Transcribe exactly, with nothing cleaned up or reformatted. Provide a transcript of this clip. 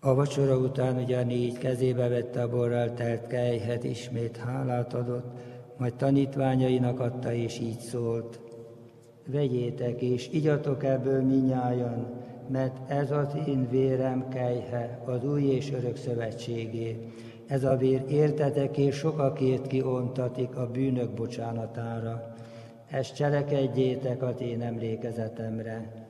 A vacsora után ugyanígy kezébe vette a borral telt kelyhet, ismét hálát adott, majd tanítványainak adta, és így szólt: vegyétek és igyatok ebből minnyájan, mert ez az én vérem kelyhe, az új és örök szövetségé. Ez a vér értetek és sokakért kiontatik a bűnök bocsánatára. Ezt cselekedjétek az én emlékezetemre.